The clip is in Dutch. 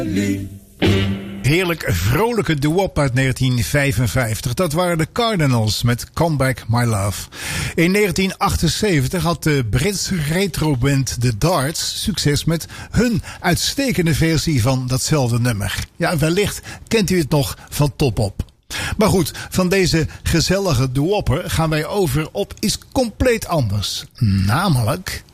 Heerlijk vrolijke doo-wop uit 1955. Dat waren de Cardinals met Come Back My Love. In 1978 had de Britse retroband The Darts succes met hun uitstekende versie van datzelfde nummer. Ja, wellicht kent u het nog van Top Op. Maar goed, van deze gezellige doo-wopper gaan wij over op iets compleet anders. Namelijk